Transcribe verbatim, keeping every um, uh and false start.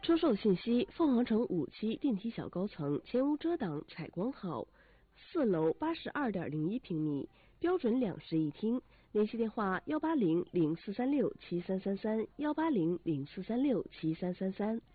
出售信息：凤凰城五期电梯小高层，前无遮挡，采光好，四楼八十二点零一平米，标准两室一厅。联系电话：幺八零零四三六七三三三，幺八零零四三六七三三三。